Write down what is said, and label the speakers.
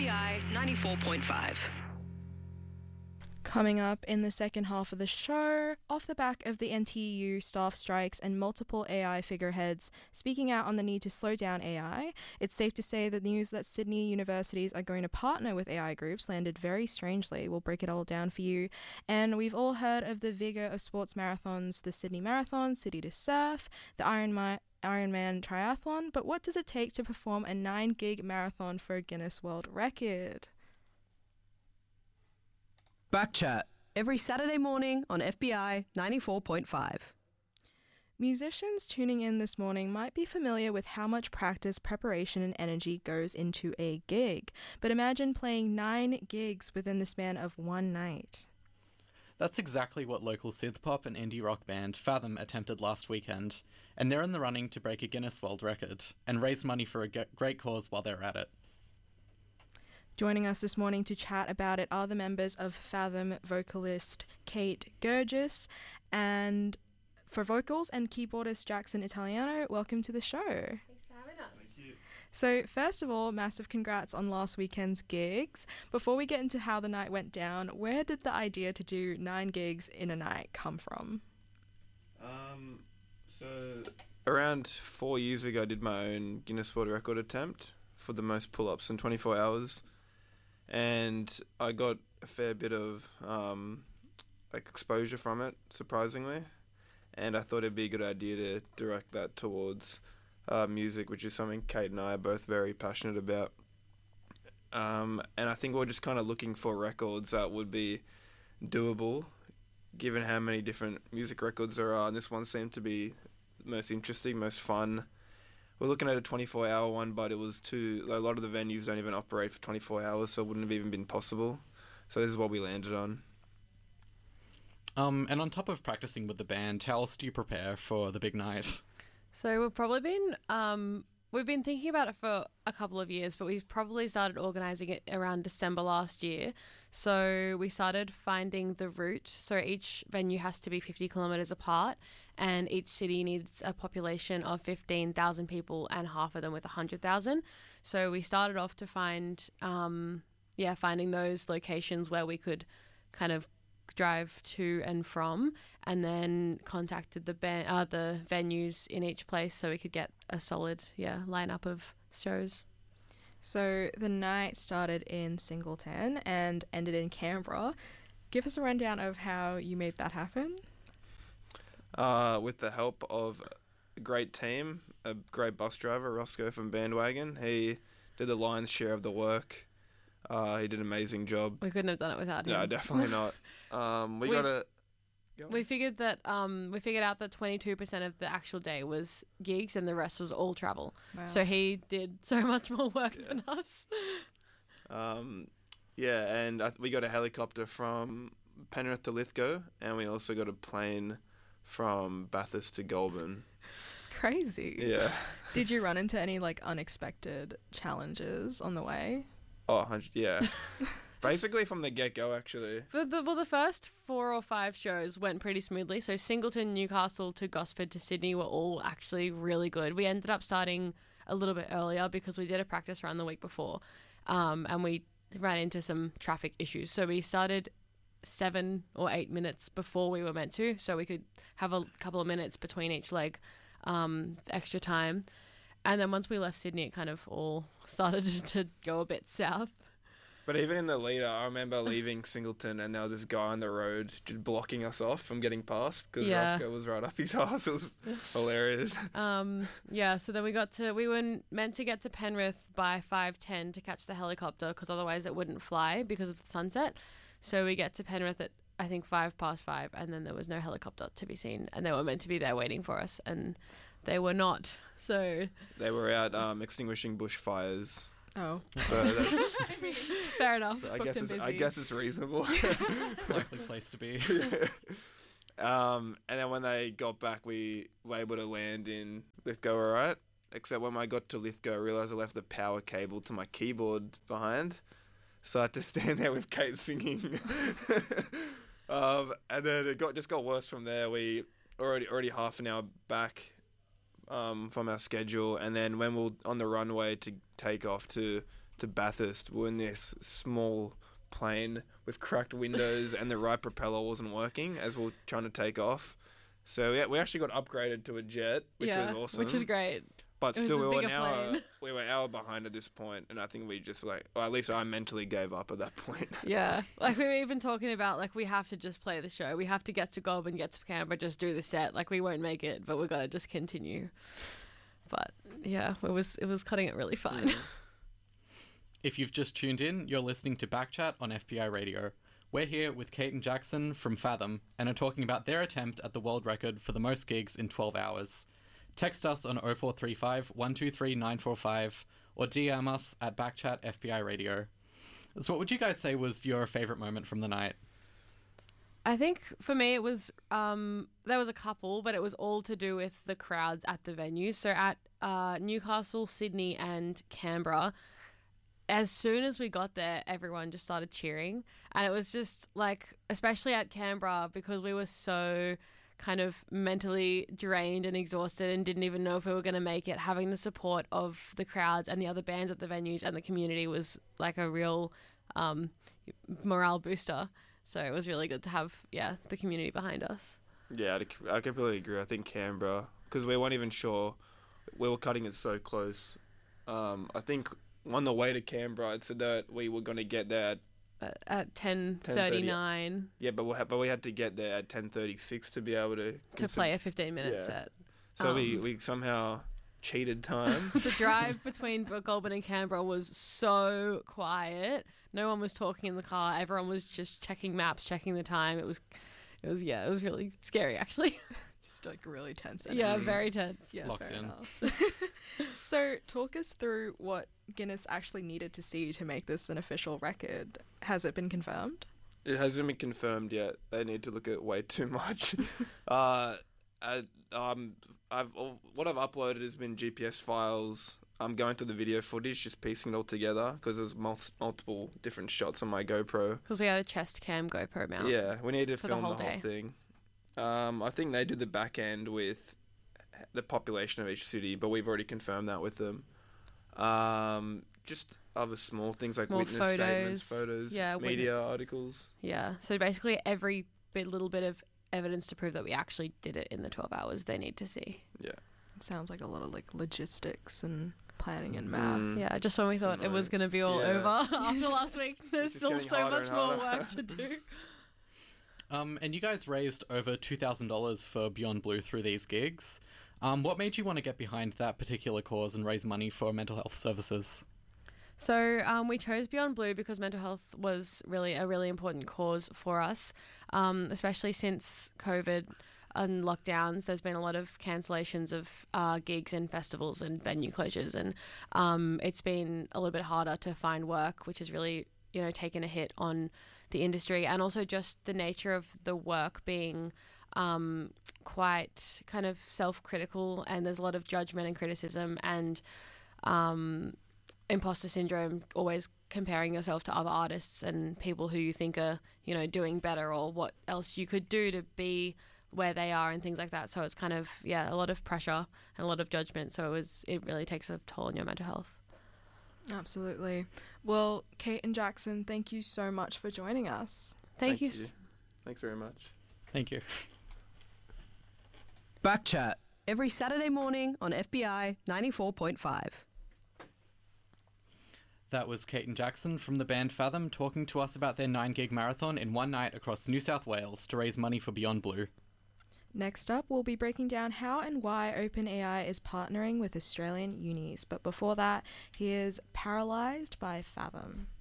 Speaker 1: FBI 94.5.
Speaker 2: Coming up in the second half of the show, off the back of the NTU staff strikes and multiple AI figureheads speaking out on the need to slow down AI, it's safe to say the news that Sydney universities are going to partner with AI groups landed very strangely. We'll break it all down for you. And we've all heard of the vigour of sports marathons, the Sydney Marathon, City to Surf, the Ironman Triathlon, but what does it take to perform a 9-gig marathon for a Guinness World Record?
Speaker 3: Backchat.
Speaker 1: Every Saturday morning on FBI 94.5.
Speaker 2: Musicians tuning in this morning might be familiar with how much practice, preparation and energy goes into a gig, but imagine playing 9 gigs within the span of one night.
Speaker 4: That's exactly what local synthpop and indie rock band Fathom attempted last weekend, and they're in the running to break a Guinness World Record and raise money for a great cause while they're at it.
Speaker 2: Joining us this morning to chat about it are the members of Fathom vocalist Kate Gurgis and for vocals and keyboardist Jackson Italiano. Welcome to the show.
Speaker 5: Thanks for having us.
Speaker 4: Thank you.
Speaker 2: So first of all, massive congrats on last weekend's gigs. Before we get into how the night went down, where did the idea to do 9 gigs in a night come from?
Speaker 5: So around 4 years ago I did my own Guinness World Record attempt for the most pull-ups in 24 hours. And I got a fair bit of exposure from it, surprisingly. And I thought it'd be a good idea to direct that towards music, which is something Kate and I are both very passionate about. And I think we're just kind of looking for records that would be doable, given how many different music records there are. And this one seemed to be the most interesting, most fun. We're looking at a 24-hour one, but it was a lot of the venues don't even operate for 24 hours, so it wouldn't have even been possible. So this is what we landed on.
Speaker 4: And on top of practicing with the band, how else do you prepare for the big night?
Speaker 6: So we've been thinking about it for a couple of years, but we've probably started organising it around December last year. So we started finding the route. So each venue has to be 50 kilometres apart, and each city needs a population of 15,000 people, and half of them with 100,000. So we started off to find, finding those locations where we could kind of drive to and from, and then contacted the venues in each place so we could get a solid lineup of shows.
Speaker 2: So the night started in Singleton and ended in Canberra. Give us a rundown of how you made that happen.
Speaker 5: With the help of a great team, a great bus driver, Roscoe from Bandwagon. He did the lion's share of the work. He did an amazing job.
Speaker 6: We couldn't have done it without him.
Speaker 5: No, definitely not.
Speaker 6: We figured out that 22% of the actual day was gigs and the rest was all travel.
Speaker 2: Wow.
Speaker 6: So he did so much more work than us.
Speaker 5: And we got a helicopter from Penrith to Lithgow, and we also got a plane from Bathurst to Goulburn.
Speaker 2: It's crazy.
Speaker 5: Yeah.
Speaker 2: Did you run into any unexpected challenges on the way?
Speaker 5: Oh, 100, yeah. Basically from the get-go, actually.
Speaker 6: The first 4 or 5 shows went pretty smoothly. So Singleton, Newcastle to Gosford to Sydney were all actually really good. We ended up starting a little bit earlier because we did a practice run the week before, and we ran into some traffic issues. So we started 7 or 8 minutes before we were meant to, so we could have a couple of minutes between each leg, extra time. And then once we left Sydney, it kind of all started to go a bit south.
Speaker 5: But even in the leader, I remember leaving Singleton and there was this guy on the road just blocking us off from getting past because Roscoe was right up his arse. It was hilarious.
Speaker 6: So then we were meant to get to Penrith by 5:10 to catch the helicopter because otherwise it wouldn't fly because of the sunset. So we get to Penrith at, I think, 5:05, and then there was no helicopter to be seen, and they were meant to be there waiting for us, and they were not. So
Speaker 5: they were out extinguishing bushfires.
Speaker 2: Oh,
Speaker 5: so that's,
Speaker 6: fair enough.
Speaker 5: So I guess it's reasonable.
Speaker 4: Likely place to be.
Speaker 5: And then when they got back, we were able to land in Lithgow, all right. Except when I got to Lithgow, I realised I left the power cable to my keyboard behind, so I had to stand there with Kate singing. And then it just got worse from there. We already half an hour back from our schedule, and then when we were on the runway to take off to to Bathurst, we were in this small plane with cracked windows and the right propeller wasn't working as we were trying to take off. So yeah, we actually got upgraded to a jet, which was awesome.
Speaker 6: Which was great.
Speaker 5: But
Speaker 6: It was
Speaker 5: still,
Speaker 6: a
Speaker 5: we were
Speaker 6: bigger plane.
Speaker 5: an hour behind at this point, and I think we just or at least I mentally gave up at that point.
Speaker 6: Yeah, like we were even talking about, like, we have to just play the show. We have to get to Goulburn, get to Canberra, just do the set. Like, we won't make it, but we've got to just continue. But yeah, it was cutting it really fine.
Speaker 4: If you've just tuned in, you're listening to Backchat on FBI Radio. We're here with Kate and Jackson from Fathom and are talking about their attempt at the world record for the most gigs in 12 hours. Text us on 0435 123 945 or DM us at Backchat FBI Radio. So what would you guys say was your favourite moment from the night?
Speaker 6: I think for me it was, there was a couple, but it was all to do with the crowds at the venue. So at Newcastle, Sydney and Canberra, as soon as we got there, everyone just started cheering. And it was just like, especially at Canberra, because we were so kind of mentally drained and exhausted and didn't even know if we were going to make it, having the support of the crowds and the other bands at the venues and the community was like a real morale booster. So it was really good to have, the community behind us.
Speaker 5: Yeah, I completely agree. I think Canberra, because we weren't even sure. We were cutting it so close. I think on the way to Canberra, it said that we were going to get there
Speaker 6: at 10:39.
Speaker 5: Yeah, but we had to get there at 10:36 to be able to
Speaker 6: play a 15-minute set.
Speaker 5: So we somehow cheated time.
Speaker 6: The drive between Goulburn and Canberra was so quiet. No one was talking in the car. Everyone was just checking maps, checking the time. It was really scary actually.
Speaker 2: Just like really tense.
Speaker 6: Yeah, very tense.
Speaker 2: Yeah,
Speaker 4: Locked in.
Speaker 2: So talk us through what Guinness actually needed to see to make this an official record. Has it been confirmed?
Speaker 5: It hasn't been confirmed yet. They need to look at way too much. What I've uploaded has been GPS files. I'm going through the video footage, just piecing it all together because there's multiple different shots on my GoPro.
Speaker 6: Because we had a chest cam GoPro mount.
Speaker 5: Yeah, we need to film the whole
Speaker 6: day.
Speaker 5: thing. I think they did the back end with the population of each city, but we've already confirmed that with them. Just other small things like
Speaker 6: more
Speaker 5: witness statements, photos, media articles.
Speaker 6: Yeah, so basically every little bit of evidence to prove that we actually did it in the 12 hours they need to see.
Speaker 5: Yeah.
Speaker 2: It sounds like a lot of like logistics and planning and math.
Speaker 6: Yeah, just when we thought it was going to be all over after last week, there's still so much more work to do.
Speaker 4: And you guys raised over $2,000 for Beyond Blue through these gigs. What made you want to get behind that particular cause and raise money for mental health services?
Speaker 6: So we chose Beyond Blue because mental health was really a really important cause for us, especially since COVID and lockdowns. There's been a lot of cancellations of gigs and festivals and venue closures, and it's been a little bit harder to find work, which has really, taken a hit on the industry, and also just the nature of the work being quite kind of self-critical, and there's a lot of judgment and criticism and imposter syndrome, always comparing yourself to other artists and people who you think are, doing better, or what else you could do to be where they are and things like that. So it's kind of, a lot of pressure and a lot of judgment. So it really takes a toll on your mental health.
Speaker 2: Absolutely. Well, Kate and Jackson, thank you so much for joining us.
Speaker 6: Thank you.
Speaker 5: Thanks very much.
Speaker 4: Thank you.
Speaker 1: Backchat every Saturday morning on FBI 94.5.
Speaker 4: That was Kate and Jackson from the band Fathom talking to us about their 9-gig marathon in one night across New South Wales to raise money for Beyond Blue.
Speaker 2: Next up, we'll be breaking down how and why OpenAI is partnering with Australian unis. But before that, here's Paralysed by Fathom.